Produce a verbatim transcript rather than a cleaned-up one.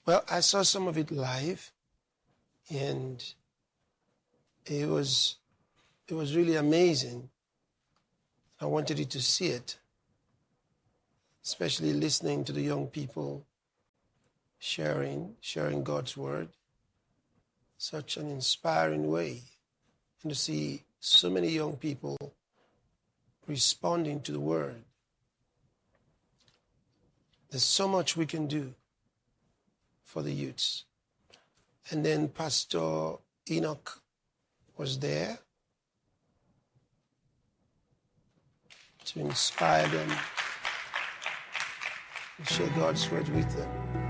Well, I saw some of it live, and it was it was really amazing. I wanted you to see it, especially listening to the young people sharing, sharing God's word, such an inspiring way, and to see so many young people responding to the word. There's so much we can do for the youths. And then Pastor Enoch was there to inspire them, to share God's word with them.